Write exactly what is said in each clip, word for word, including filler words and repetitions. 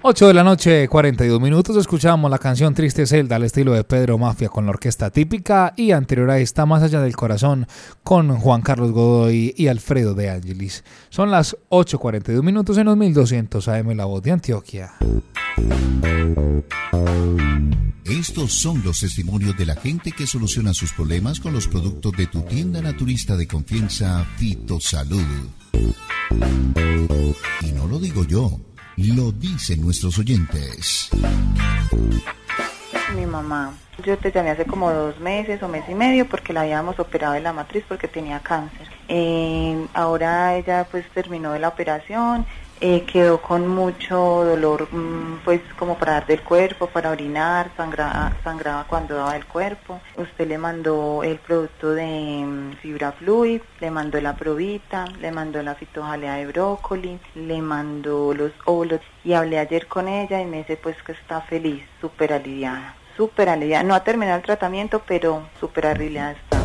ocho de la noche, cuarenta y dos minutos, escuchamos la canción Triste Celda al estilo de Pedro Mafia con la orquesta típica y anterior a esta Más allá del corazón con Juan Carlos Godoy y Alfredo de Angelis. Son las ocho cuarenta y dos minutos en los mil doscientos A M La Voz de Antioquia. Estos son los testimonios de la gente que soluciona sus problemas con los productos de tu tienda naturista de confianza, Fitosalud. Y no lo digo yo, lo dicen nuestros oyentes. Mi mamá, yo te llamé hace como dos meses o mes y medio porque la habíamos operado de la matriz porque tenía cáncer. Eh, ahora ella pues terminó de la operación, eh, quedó con mucho dolor, mmm, pues como para dar del cuerpo, para orinar, sangraba, sangraba cuando daba el cuerpo. Usted le mandó el producto de um, Fibra Fluid, le mandó la Provita, le mandó la fitojalea de brócoli, le mandó los óvulos y hablé ayer con ella y me dice pues que está feliz, súper aliviada, súper aliviada. No ha terminado el tratamiento, pero súper aliviada está.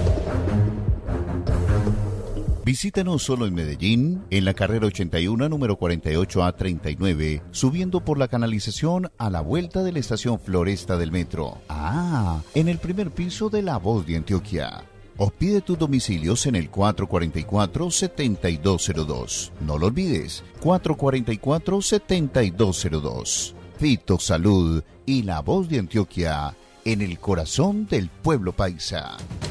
Visítanos solo en Medellín, en la carrera ochenta y uno, número cuarenta y ocho A treinta y nueve, subiendo por la canalización a la vuelta de la estación Floresta del metro. Ah, en el primer piso de La Voz de Antioquia. O pide tus domicilios en el cuatro cuatro cuatro, siete dos cero dos. No lo olvides, cuatro cuatro cuatro, siete dos cero dos. Fitosalud y La Voz de Antioquia, en el corazón del pueblo paisa.